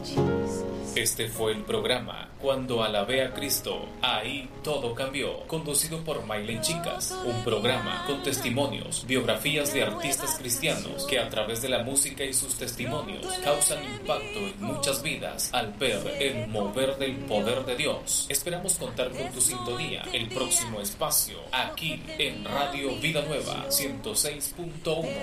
Este fue el programa Cuando alabé a Cristo, ahí todo cambió, conducido por Maylen Chicas, un programa con testimonios, biografías de artistas cristianos que a través de la música y sus testimonios causan impacto en muchas vidas al ver el mover del poder de Dios. Esperamos contar con tu sintonía el próximo espacio aquí en Radio Vida Nueva 106.1.